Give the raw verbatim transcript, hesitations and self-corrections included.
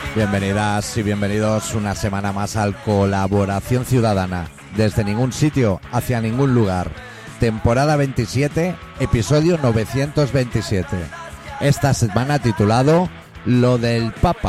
Bienvenidas y bienvenidos una semana más al Colaboración Ciudadana, desde ningún sitio hacia ningún lugar. Temporada veintisiete, episodio novecientos veintisiete. Esta semana titulado Lo del Papa.